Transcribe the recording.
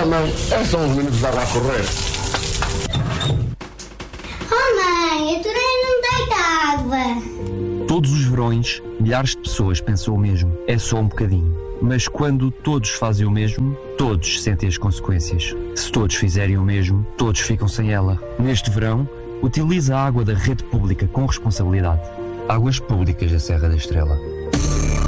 também são uns minutos de água a correr. Oh mãe, a torneira não deita água. Todos os verões, milhares de pessoas pensam o mesmo. É só um bocadinho. Mas quando todos fazem o mesmo, todos sentem as consequências. Se todos fizerem o mesmo, todos ficam sem ela. Neste verão, utiliza a água da rede pública com responsabilidade. Águas Públicas da Serra da Estrela.